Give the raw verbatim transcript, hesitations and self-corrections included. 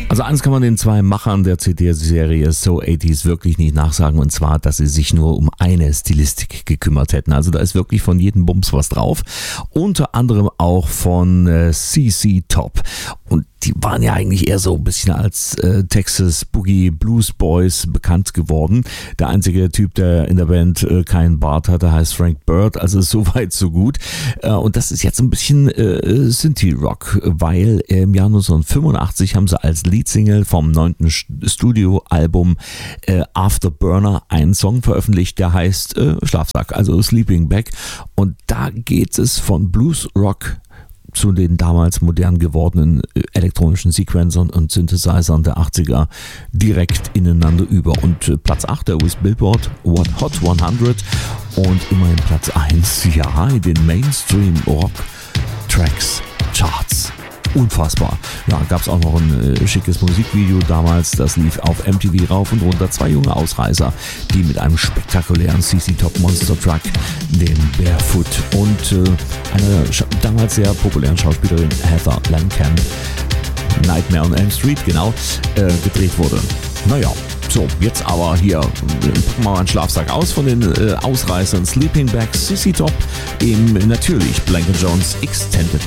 Also eins kann man den zwei Machern der C D-Serie So achtziger wirklich nicht nachsagen, und zwar, dass sie sich nur um eine Stilistik gekümmert hätten. Also da ist wirklich von jedem Bums was drauf. Unter anderem auch von äh, C C Top. Und die waren ja eigentlich eher so ein bisschen als äh, Texas Boogie Blues Boys bekannt geworden. Der einzige Typ, der in der Band äh, keinen Bart hatte, heißt Frank Bird. Also so weit, so gut. Äh, und das ist jetzt ein bisschen äh, Synthie-Rock, weil im Jahr neunzehnhundertfünfundachtzig haben sie als Leadsingle vom neunten Studioalbum äh, Afterburner einen Song veröffentlicht, der heißt äh, Schlafsack, also Sleeping Bag. Und da geht es von Blues Rock zu den damals modern gewordenen elektronischen Sequencern und Synthesizern der achtziger direkt ineinander über. Und äh, Platz acht der U S Billboard Hot hundert und immerhin Platz eins, ja, in den Mainstream Rock Tracks Charts. Unfassbar. Ja, gab es auch noch ein äh, schickes Musikvideo damals, das lief auf M T V rauf und runter. Zwei junge Ausreißer, die mit einem spektakulären C C Top Monster Truck, dem Barefoot, und äh, einer sch- damals sehr populären Schauspielerin Heather Langenkamp, Nightmare on Elm Street, genau, äh, gedreht wurde. Naja, so, jetzt aber hier, packen wir mal einen Schlafsack aus von den äh, Ausreißern Sleeping Bag, C C Top, im natürlich Blank and Jones Extended